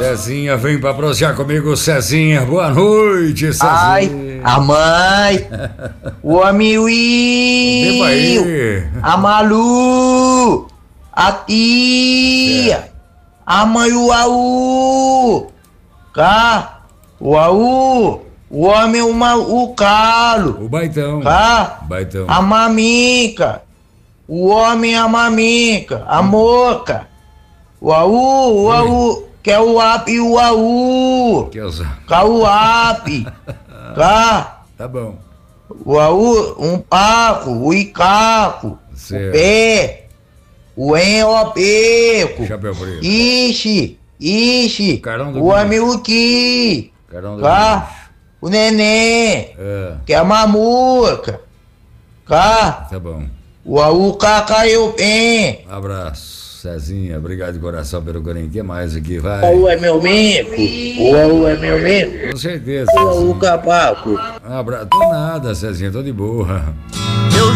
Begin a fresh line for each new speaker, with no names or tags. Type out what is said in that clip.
Cezinha, vem pra prosear comigo, Cezinha. Boa noite, Cezinha.
Ai, a mãe, o amigo,
aí.
a Malu, a tia, a mãe, o Aú, cá, o Aú, o homem, o Calo,
O Baitão.
cá,
Baitão.
a Mamica, o homem, a Mamica, a Moca, o Aú, que é o Api e o Aú,
Que os...
cá o Api, cá,
Tá bom.
o Aú, um Paco, o Icaco,
Certo.
o Pé, o Enropeco,
Chapéu preto.
Ixi,
Carão do
o
bicho.
amigo Ki,
Carão do
cá,
bicho.
o Neném,
É,
que é a Mamuca, cá,
tá bom.
o Aú Cacaiu Pen,
Abraço, Cezinha. Obrigado de coração pelo carinho. O que mais aqui?
o
Vai.
Aú é meu mico, o Aú é meu mico,
Com certeza,
o Aú
Cezinha.
Capaco.
Um abraço. Tô nada, Cezinha. Tô de boa.